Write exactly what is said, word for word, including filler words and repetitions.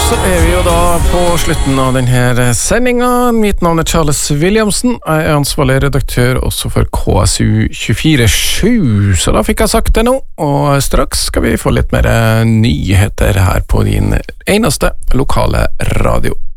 Så er vi jo da på slutten av denne sendingen. Mitt navn er Charles Williamson. Jeg er ansvarlig redaktør også for K S U tjuefire sju. Så da fikk jeg sagt det nå, og straks skal vi få litt mer nyheter her på din eneste lokale radio.